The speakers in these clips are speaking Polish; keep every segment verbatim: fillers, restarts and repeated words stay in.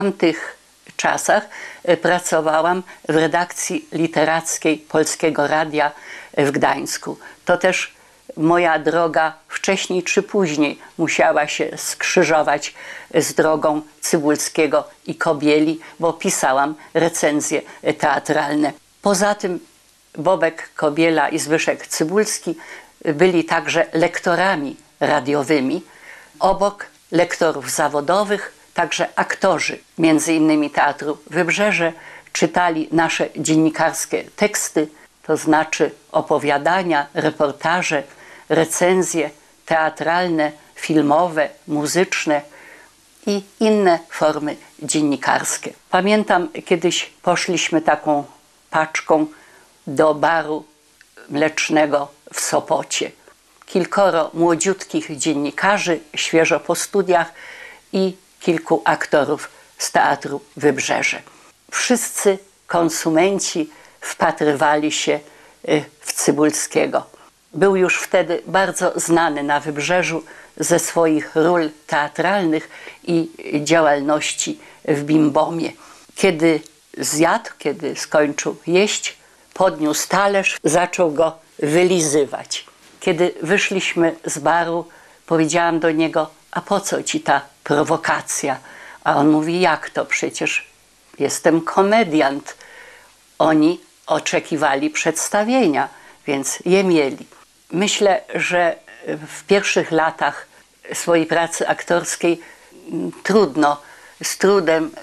W tamtych czasach pracowałam w redakcji literackiej Polskiego Radia w Gdańsku. To też moja droga wcześniej czy później musiała się skrzyżować z drogą Cybulskiego i Kobieli, bo pisałam recenzje teatralne. Poza tym Bobek Kobiela i Zbyszek Cybulski byli także lektorami radiowymi. Obok lektorów zawodowych także aktorzy, między innymi Teatru Wybrzeże, czytali nasze dziennikarskie teksty, to znaczy opowiadania, reportaże, recenzje teatralne, filmowe, muzyczne i inne formy dziennikarskie. Pamiętam, kiedyś poszliśmy taką paczką do baru mlecznego w Sopocie. Kilkoro młodziutkich dziennikarzy, świeżo po studiach i kilku aktorów z Teatru Wybrzeże. Wszyscy konsumenci wpatrywali się w Cybulskiego. Był już wtedy bardzo znany na Wybrzeżu ze swoich ról teatralnych i działalności w Bimbomie. Kiedy zjadł, kiedy skończył jeść, podniósł talerz, zaczął go wylizywać. Kiedy wyszliśmy z baru, powiedziałam do niego: a po co ci ta prowokacja? A on mówi: jak to? Przecież jestem komediant. Oni oczekiwali przedstawienia, więc je mieli. Myślę, że w pierwszych latach swojej pracy aktorskiej trudno, z trudem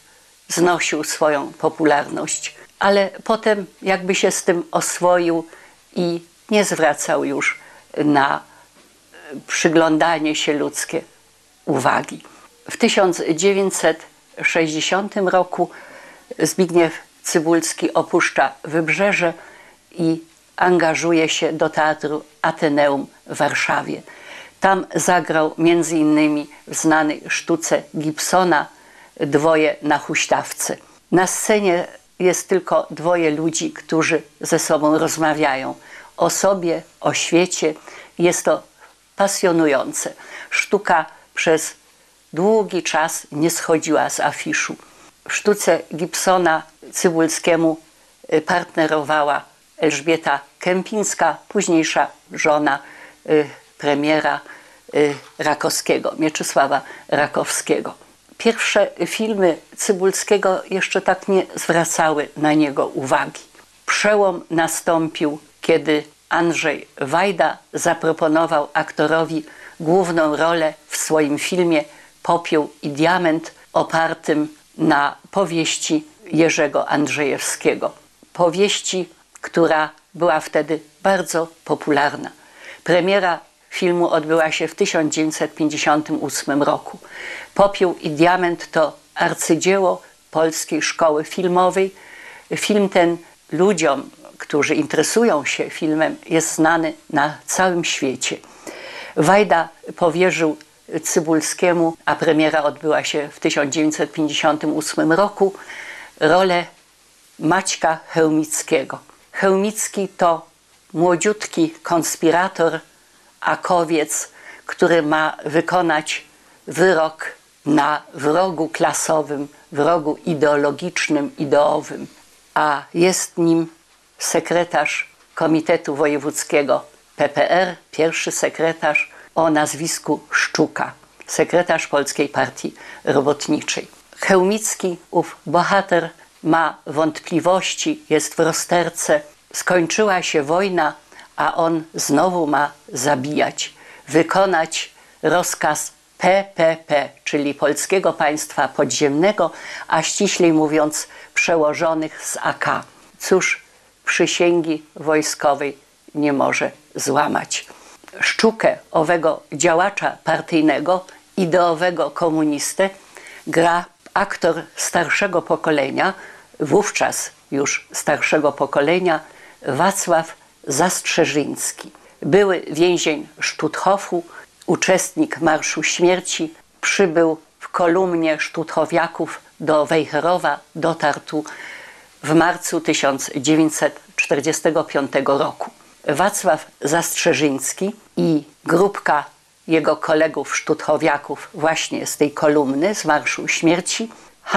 znosił swoją popularność, ale potem jakby się z tym oswoił i nie zwracał już na przyglądanie się ludzkie uwagi. W tysiąc dziewięćset sześćdziesiątym roku Zbigniew Cybulski opuszcza Wybrzeże i angażuje się do Teatru Ateneum w Warszawie. Tam zagrał między innymi w znanej sztuce Gibsona Dwoje na huśtawce. Na scenie jest tylko dwoje ludzi, którzy ze sobą rozmawiają o sobie, o świecie. Jest to pasjonujące. Sztuka przez długi czas nie schodziła z afiszu. W sztuce Gibsona Cybulskiemu partnerowała Elżbieta Kępińska, późniejsza żona y, premiera y, Rakowskiego, Mieczysława Rakowskiego. Pierwsze filmy Cybulskiego jeszcze tak nie zwracały na niego uwagi. Przełom nastąpił, kiedy Andrzej Wajda zaproponował aktorowi główną rolę w swoim filmie Popiół i diament, opartym na powieści Jerzego Andrzejewskiego. Powieści, która była wtedy bardzo popularna. Premiera filmu odbyła się w tysiąc dziewięćset pięćdziesiątym ósmym roku. Popiół i diament to arcydzieło polskiej szkoły filmowej. Film ten ludziom, którzy interesują się filmem, jest znany na całym świecie. Wajda powierzył Cybulskiemu, a premiera odbyła się w tysiąc dziewięćset pięćdziesiątym ósmym roku, rolę Maćka Chełmickiego. Chełmicki to młodziutki konspirator, akowiec, który ma wykonać wyrok na wrogu klasowym, wrogu ideologicznym, ideowym, a jest nim sekretarz Komitetu Wojewódzkiego P P R, pierwszy sekretarz o nazwisku Szczuka, sekretarz Polskiej Partii Robotniczej. Chełmicki, ów bohater, ma wątpliwości, jest w rozterce. Skończyła się wojna, a on znowu ma zabijać, wykonać rozkaz P P P, czyli Polskiego Państwa Podziemnego, a ściślej mówiąc przełożonych z A K. Cóż, przysięgi wojskowej nie może złamać. Szczukę, owego działacza partyjnego, ideowego komunistę, gra aktor starszego pokolenia, wówczas już starszego pokolenia, Wacław Zastrzeżyński. Były więzień Sztuthofu, uczestnik Marszu Śmierci, przybył w kolumnie sztuthowiaków do Wejherowa, dotarł tu w marcu tysiąc dziewięćset czterdziestego piątego roku. Wacław Zastrzeżyński i grupka jego kolegów sztuthowiaków właśnie z tej kolumny, z Marszu Śmierci,